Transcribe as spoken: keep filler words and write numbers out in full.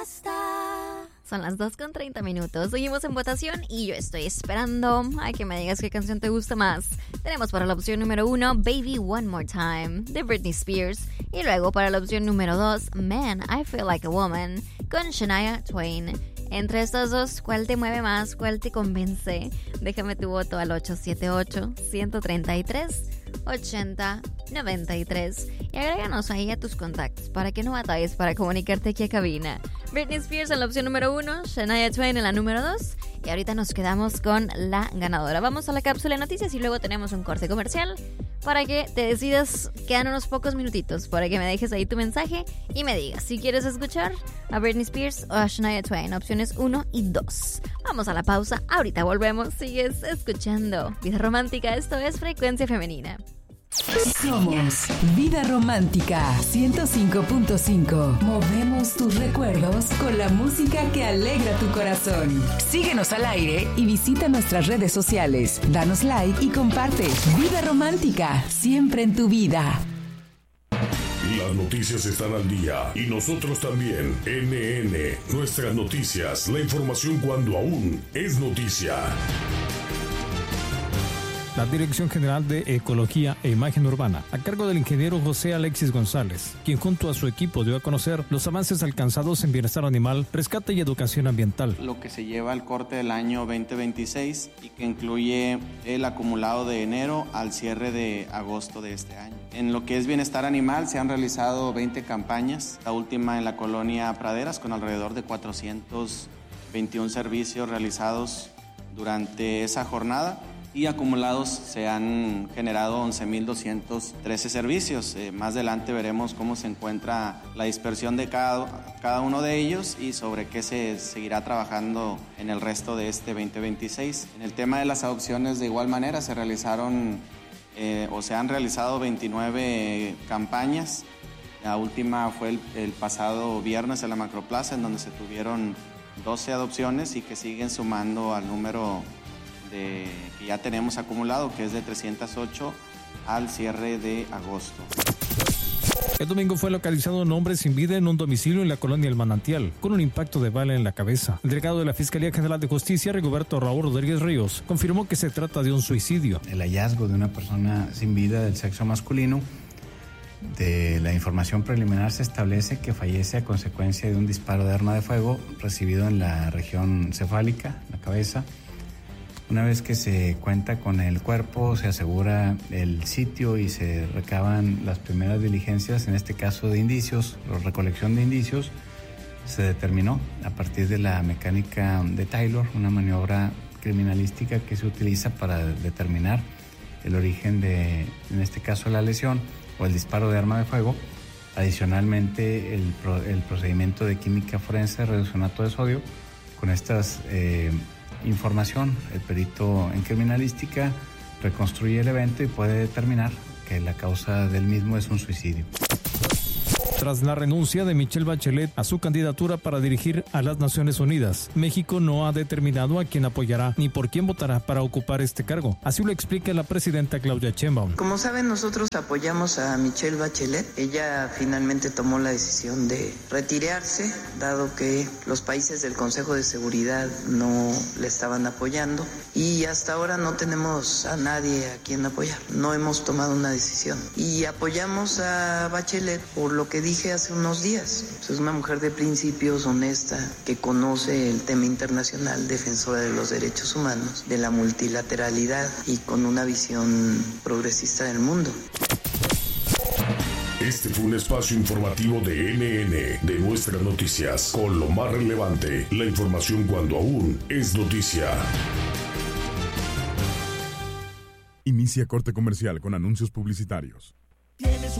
Son las dos con treinta minutos. Seguimos en votación y yo estoy esperando a que me digas qué canción te gusta más. Tenemos para la opción número uno, Baby One More Time, de Britney Spears. Y luego para la opción número dos, Man, I Feel Like a Woman, con Shania Twain. Entre estos dos, ¿cuál te mueve más? ¿Cuál te convence? Déjame tu voto al ocho siete ocho, uno tres tres, ocho cero nueve tres y agréganos ahí a tus contactos para que no batalles para comunicarte aquí a cabina. Britney Spears en la opción número uno, Shania Twain en la número dos y ahorita nos quedamos con la ganadora. Vamos a la cápsula de noticias y luego tenemos un corte comercial para que te decidas. Quedan unos pocos minutitos para que me dejes ahí tu mensaje y me digas si quieres escuchar a Britney Spears o a Shania Twain, opciones uno y dos. Vamos a la pausa, ahorita volvemos. Sigues escuchando Vida Romántica, esto es Frecuencia Femenina. Somos Vida Romántica ciento cinco punto cinco. Movemos tus recuerdos con la música que alegra tu corazón. Síguenos al aire y visita nuestras redes sociales. Danos like y comparte. Vida Romántica, siempre en tu vida. Las noticias están al día y nosotros también. N N, nuestras noticias, la información cuando aún es noticia. La Dirección General de Ecología e Imagen Urbana, a cargo del ingeniero José Alexis González, quien junto a su equipo dio a conocer los avances alcanzados en bienestar animal, rescate y educación ambiental. Lo que se lleva al corte del año veinte veintiséis y que incluye el acumulado de enero al cierre de agosto de este año. En lo que es bienestar animal se han realizado veinte campañas, la última en la colonia Praderas con alrededor de cuatrocientos veintiún servicios realizados durante esa jornada. Y acumulados se han generado once mil doscientos trece servicios. Eh, más adelante veremos cómo se encuentra la dispersión de cada, cada uno de ellos y sobre qué se seguirá trabajando en el resto de este veinte veintiséis. En el tema de las adopciones, de igual manera, se realizaron eh, o se han realizado veintinueve campañas. La última fue el, el pasado viernes en la Macroplaza, en donde se tuvieron doce adopciones y que siguen sumando al número De, que ya tenemos acumulado, que es de trescientos ocho al cierre de agosto. El domingo fue localizado un hombre sin vida en un domicilio en la colonia El Manantial, con un impacto de bala en la cabeza. El delegado de la Fiscalía General de Justicia, Rigoberto Raúl Rodríguez Ríos, confirmó que se trata de un suicidio. El hallazgo de una persona sin vida del sexo masculino. De la información preliminar se establece que fallece a consecuencia de un disparo de arma de fuego recibido en la región cefálica, la cabeza. Una vez que se cuenta con el cuerpo, se asegura el sitio y se recaban las primeras diligencias, en este caso de indicios, la recolección de indicios, se determinó a partir de la mecánica de Taylor, una maniobra criminalística que se utiliza para determinar el origen de, en este caso, la lesión o el disparo de arma de fuego. Adicionalmente, el, el procedimiento de química forense, reduccionato de sodio, con estas eh, información, el perito en criminalística reconstruye el evento y puede determinar que la causa del mismo es un suicidio. Tras la renuncia de Michelle Bachelet a su candidatura para dirigir a las Naciones Unidas, México no ha determinado a quién apoyará ni por quién votará para ocupar este cargo. Así lo explica la presidenta Claudia Sheinbaum. Como saben, nosotros apoyamos a Michelle Bachelet. Ella finalmente tomó la decisión de retirarse, dado que los países del Consejo de Seguridad no le estaban apoyando. Y hasta ahora no tenemos a nadie a quien apoyar. No hemos tomado una decisión. Y apoyamos a Bachelet por lo que dije hace unos días. Es una mujer de principios, honesta, que conoce el tema internacional, defensora de los derechos humanos, de la multilateralidad y con una visión progresista del mundo. Este fue un espacio informativo de N N, de Nuestras Noticias, con lo más relevante, la información cuando aún es noticia. Inicia corte comercial con anuncios publicitarios.